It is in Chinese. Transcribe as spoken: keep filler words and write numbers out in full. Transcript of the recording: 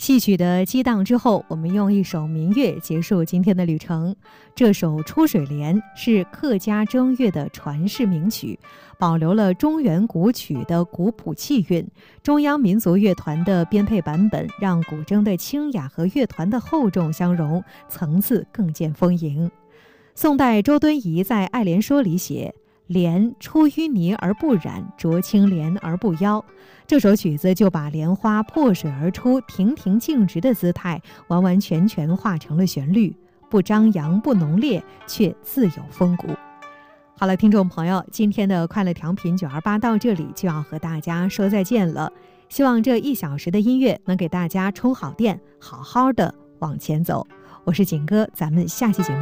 戏曲的激荡之后，我们用一首民乐结束今天的旅程。这首《出水莲》是客家正乐的传世名曲，保留了中原古曲的古朴气韵。中央民族乐团的编配版本，让古筝的清雅和乐团的厚重相融，层次更见丰盈。宋代周敦颐在《爱莲说》里写：莲出淤泥而不染，濯清涟而不妖。这首曲子就把莲花破水而出、亭亭净直的姿态完完全全化成了旋律，不张扬不浓烈，却自有风骨。好了，听众朋友，今天的快乐调频九二八到这里就要和大家说再见了。希望这一小时的音乐能给大家充好电，好好的往前走。我是景哥，咱们下期节目